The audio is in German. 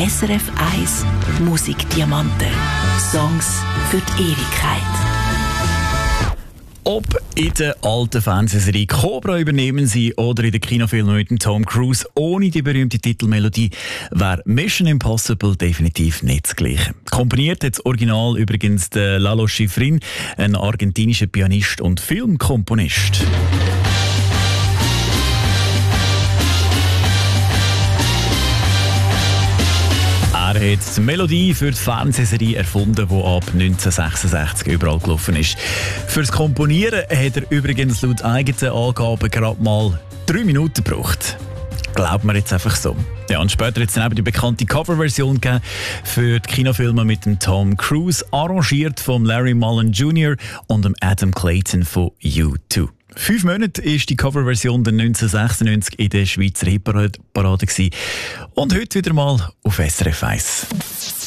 SRF 1 Musikdiamanten. Songs für die Ewigkeit. Ob in der alten Fernsehserie Cobra übernehmen sie oder in den Kinofilmen mit dem Tom Cruise ohne die berühmte Titelmelodie wäre Mission Impossible definitiv nicht das Gleiche. Komponiert hat das Original übrigens der Lalo Schifrin, ein argentinischer Pianist und Filmkomponist. Er hat die Melodie für die Fernsehserie erfunden, die ab 1966 überall gelaufen ist. Fürs Komponieren hat er übrigens laut eigenen Angaben gerade mal 3 Minuten gebraucht. Glaubt man jetzt einfach so. Ja, und später hat es dann eben die bekannte Coverversion gegeben für die Kinofilme mit dem Tom Cruise, arrangiert von Larry Mullen Jr. und dem Adam Clayton von U2. 5 Monate war die Coverversion der 1996 in der Schweizer Hitparade und heute wieder mal auf SRF 1.